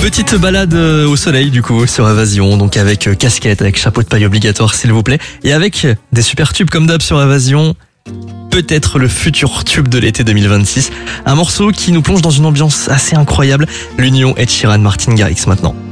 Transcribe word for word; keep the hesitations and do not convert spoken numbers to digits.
Petite balade au soleil du coup sur Évasion, donc avec casquette, avec chapeau de paille obligatoire s'il vous plaît, et avec des super tubes comme d'hab sur Évasion. Peut-être le futur tube de l'été deux mille vingt-six, un morceau qui nous plonge dans une ambiance assez incroyable, l'union Ed Sheeran-Martin Garrix maintenant.